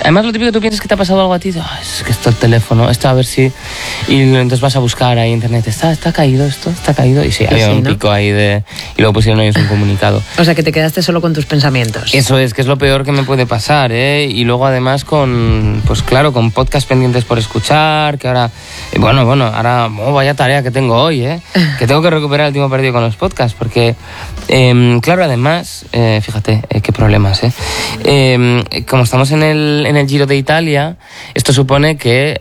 Además, lo típico que tú piensas que te ha pasado algo a ti, es que esto el teléfono, esto a ver si... Y entonces vas a buscar ahí en internet, está caído esto, está caído. Y sí, había un pico ahí de... Y luego pusieron ellos un comunicado. O sea, que te quedaste solo con tus pensamientos. Eso es, que es lo peor que me puede pasar, ¿eh? Y luego además con, pues claro, con podcast pendientes por escuchar, que ahora... Bueno, ahora, vaya tarea que tengo hoy, ¿eh? Que tengo que recuperar el tiempo perdido con los podcasts, porque, claro, además, fíjate, qué problemas, como estamos en el Giro de Italia, esto supone que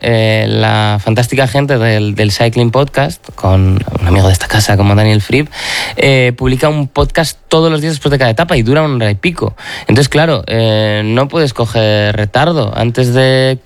la fantástica gente del Cycling Podcast, con un amigo de esta casa como Daniel Fripp, publica un podcast todos los días después de cada etapa y dura 1 hora y pico. Entonces, claro, no puedes coger retardo. Antes de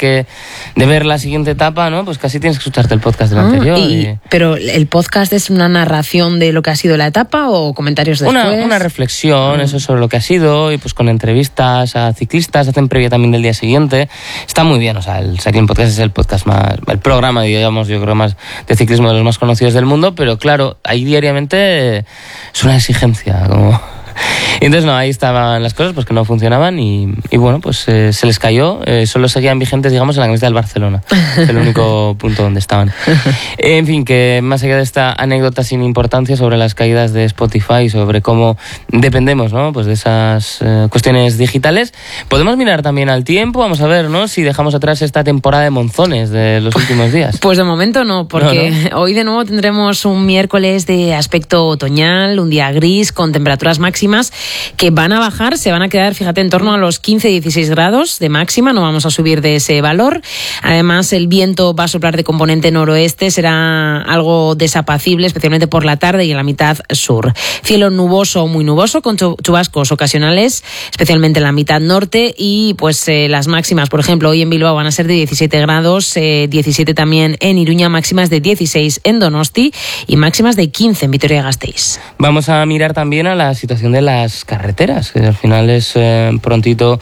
ver la siguiente etapa, ¿no? Pues casi tienes que escucharte el podcast del anterior. ¿Pero el podcast es una narración de lo que ha sido la etapa o comentarios después? Una reflexión, eso sobre lo que ha sido, y pues con entrevistas a ciclistas, hacen previa también del día siguiente. Está muy bien, o sea, el Cycling Podcast es el podcast el programa, digamos, yo creo más de ciclismo de los más conocidos del mundo, pero claro, ahí diariamente es una exigencia, como... Y entonces no, ahí estaban las cosas pues que no funcionaban y bueno, pues se les cayó, solo seguían vigentes, digamos, en la camiseta del Barcelona, es el único punto donde estaban. En fin, que más allá de esta anécdota sin importancia sobre las caídas de Spotify, sobre cómo dependemos, ¿no? Pues de esas cuestiones digitales, podemos mirar también al tiempo, vamos a ver, ¿no? Si dejamos atrás esta temporada de monzones de los últimos días. Pues de momento no, porque hoy de nuevo tendremos un miércoles de aspecto otoñal, un día gris con temperaturas máximas que van a bajar, se van a quedar, fíjate, en torno a los 15-16 grados de máxima, no vamos a subir de ese valor. Además, el viento va a soplar de componente noroeste, será algo desapacible, especialmente por la tarde y en la mitad sur. Cielo nuboso, muy nuboso, con chubascos ocasionales, especialmente en la mitad norte, y pues las máximas, por ejemplo, hoy en Bilbao van a ser de 17 grados, 17 también en Iruña, máximas de 16 en Donosti y máximas de 15 en Vitoria-Gasteiz. Vamos a mirar también a la situación de las carreteras, que al final es prontito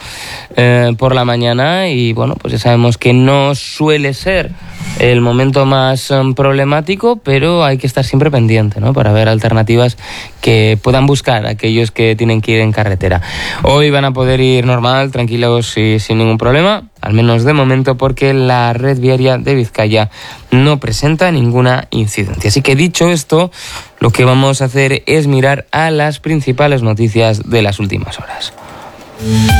por la mañana y bueno, pues ya sabemos que no suele ser el momento más problemático, pero hay que estar siempre pendiente, ¿no? Para ver alternativas que puedan buscar aquellos que tienen que ir en carretera. Hoy van a poder ir normal, tranquilos y sin ningún problema, al menos de momento, porque la red viaria de Vizcaya no presenta ninguna incidencia. Así que dicho esto, lo que vamos a hacer es mirar a las principales noticias de las últimas horas.